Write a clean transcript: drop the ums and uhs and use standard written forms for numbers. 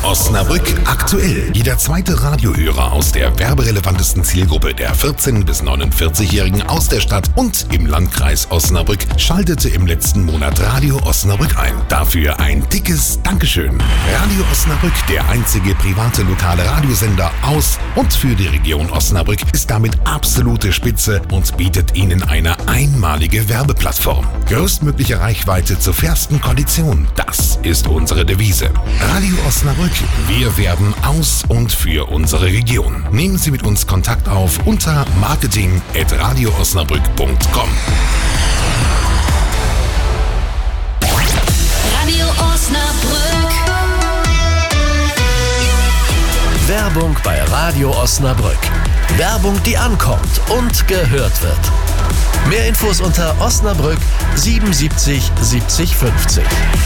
Osnabrück aktuell. Jeder zweite Radiohörer aus der werberelevantesten Zielgruppe der 14- bis 49-Jährigen aus der Stadt und im Landkreis Osnabrück schaltete im letzten Monat Radio Osnabrück ein. Dafür ein dickes Dankeschön. Radio Osnabrück, der einzige private lokale Radiosender aus und für die Region Osnabrück, ist damit absolute Spitze und bietet Ihnen eine einmalige Werbeplattform. Größtmögliche Reichweite zu fairsten Konditionen. Das ist unsere Devise. Radio Osnabrück. Wir werben aus und für unsere Region. Nehmen Sie mit uns Kontakt auf unter marketing@radioosnabrück.com. Radio Osnabrück. Werbung bei Radio Osnabrück. Werbung, die ankommt und gehört wird. Mehr Infos unter Osnabrück 77 70 50.